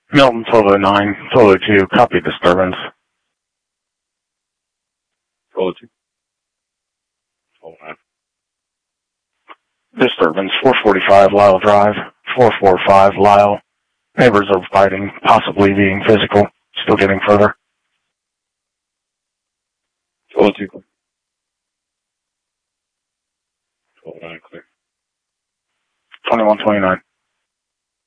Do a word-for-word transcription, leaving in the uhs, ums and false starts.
Milton, twelve oh nine, twelve oh two, copy disturbance. twelve oh two. twelve oh nine. Disturbance, four forty-five Lyle Drive, four forty-five Lyle. Neighbors are fighting, possibly being physical, still getting further. twelve oh two, clear. twelve oh nine, clear. twenty-one twenty-nine.